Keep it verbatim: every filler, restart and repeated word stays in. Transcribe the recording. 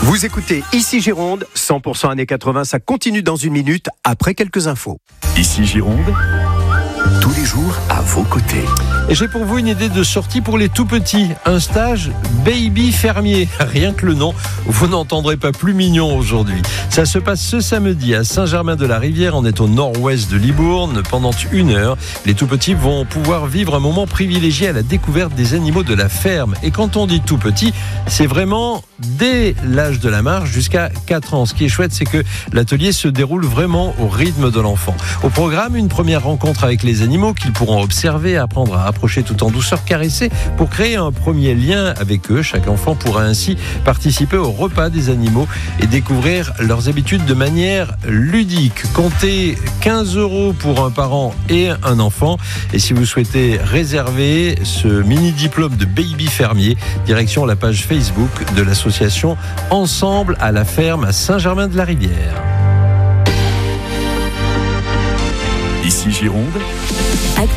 Vous écoutez Ici Gironde, cent pour cent années quatre-vingts, ça continue dans une minute après quelques infos. Ici Gironde, tous les jours à vos côtés. Et j'ai pour vous une idée de sortie pour les tout petits. Un stage baby fermier. Rien que le nom, vous n'entendrez pas plus mignon aujourd'hui. Ça se passe ce samedi à Saint-Germain-de-la-Rivière. On est au nord-ouest de Libourne. Pendant une heure, les tout petits vont pouvoir vivre un moment privilégié à la découverte des animaux de la ferme. Et quand on dit tout petit, c'est vraiment dès l'âge de la marche jusqu'à quatre ans. Ce qui est chouette, c'est que l'atelier se déroule vraiment au rythme de l'enfant. Au programme, une première rencontre avec les animaux qu'ils pourront observer, apprendre à approcher tout en douceur, caresser pour créer un premier lien avec eux. Chaque enfant pourra ainsi participer au repas des animaux et découvrir leurs habitudes de manière ludique. Comptez quinze euros pour un parent et un enfant. Et si vous souhaitez réserver ce mini diplôme de baby fermier, direction la page Facebook de l'association Ensemble à la ferme à Saint-Germain-de-la-Rivière. Ici Gironde.